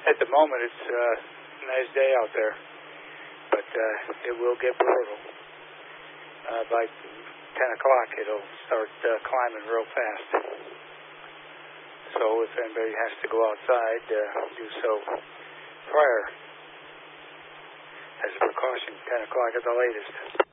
At the moment, it's a nice day out there, but it will get brutal. By 10 o'clock, it'll start climbing real fast. So if anybody has to go outside, do so prior as a precaution, 10 o'clock at the latest.